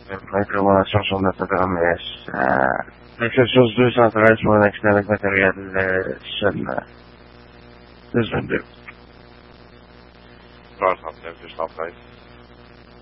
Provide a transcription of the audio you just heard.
Intervention sur notre promesse. Exception 213 pour un accident avec matériel seulement. 222. 39, 213.